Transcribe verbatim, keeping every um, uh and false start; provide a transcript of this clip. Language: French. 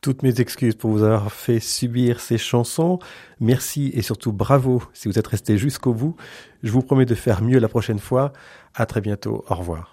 Toutes mes excuses pour vous avoir fait subir ces chansons. Merci et surtout bravo si vous êtes resté jusqu'au bout. Je vous promets de faire mieux la prochaine fois. À très bientôt. Au revoir.